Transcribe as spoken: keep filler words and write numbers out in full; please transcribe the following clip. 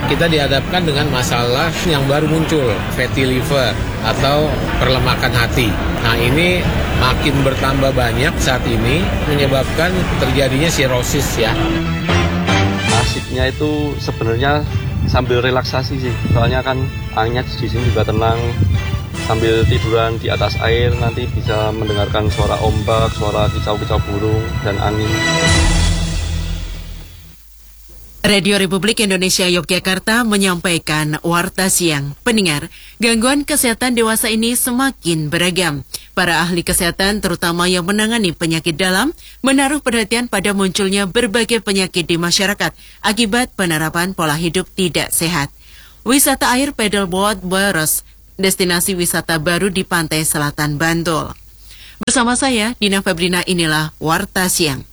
kita dihadapkan dengan masalah yang baru muncul, fatty liver atau perlemakan hati. Nah ini makin bertambah banyak saat ini menyebabkan terjadinya sirosis ya. Asiknya itu sebenarnya sambil relaksasi sih, soalnya kan anginnya di sini juga tenang, sambil tiduran di atas air nanti bisa mendengarkan suara ombak, suara kicau-kicau burung dan angin. Radio Republik Indonesia Yogyakarta menyampaikan Warta Siang. Pendengar, gangguan kesehatan dewasa ini semakin beragam. Para ahli kesehatan, terutama yang menangani penyakit dalam, menaruh perhatian pada munculnya berbagai penyakit di masyarakat akibat penerapan pola hidup tidak sehat. Wisata air paddleboard Boros, destinasi wisata baru di pantai selatan Bantul. Bersama saya, Dina Febrina, inilah Warta Siang.